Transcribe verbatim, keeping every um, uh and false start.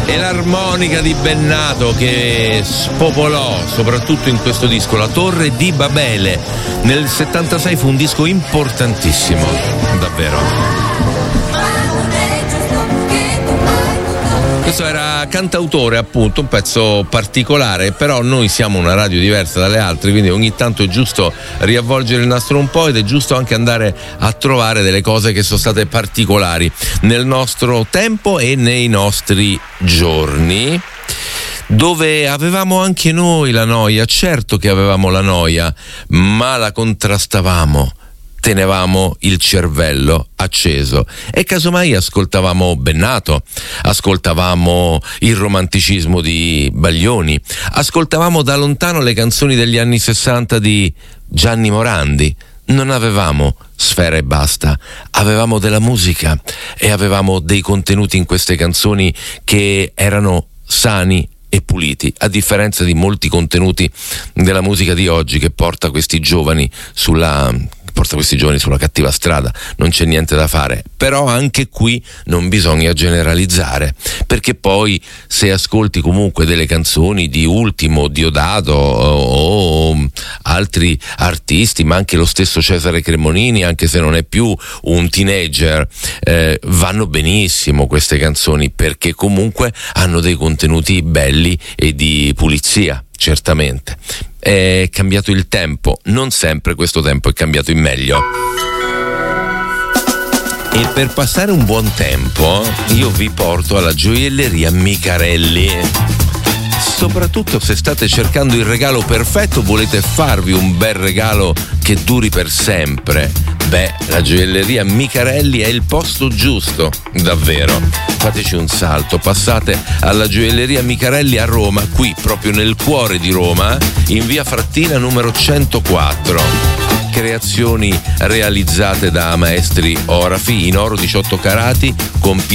E l'armonica di Bennato che spopolò soprattutto in questo disco, La Torre di Babele. Nel settantasei fu un disco importantissimo, davvero. Questo era Cantautore, appunto, un pezzo particolare, però noi siamo una radio diversa dalle altre, quindi ogni tanto è giusto riavvolgere il nastro un po' ed è giusto anche andare a trovare delle cose che sono state particolari nel nostro tempo e nei nostri giorni, dove avevamo anche noi la noia. Certo che avevamo la noia, ma la contrastavamo. Tenevamo il cervello acceso e casomai ascoltavamo Bennato, ascoltavamo il romanticismo di Baglioni, ascoltavamo da lontano le canzoni degli anni sessanta di Gianni Morandi. Non avevamo Sfera e basta, avevamo della musica e avevamo dei contenuti in queste canzoni che erano sani e puliti, a differenza di molti contenuti della musica di oggi che porta questi giovani sulla porta questi giovani sulla cattiva strada. Non c'è niente da fare, però anche qui non bisogna generalizzare, perché poi se ascolti comunque delle canzoni di Ultimo, Diodato o altri artisti, ma anche lo stesso Cesare Cremonini, anche se non è più un teenager, eh, vanno benissimo queste canzoni, perché comunque hanno dei contenuti belli e di pulizia. Certamente è cambiato il tempo, non sempre questo tempo è cambiato in meglio. E per passare un buon tempo io vi porto alla gioielleria Micarelli. Soprattutto se state cercando il regalo perfetto, volete farvi un bel regalo che duri per sempre, beh, la gioielleria Micarelli è il posto giusto, davvero. Fateci un salto, passate alla gioielleria Micarelli a Roma, qui proprio nel cuore di Roma, in via Frattina numero centoquattro. Creazioni realizzate da maestri orafi in oro diciotto carati con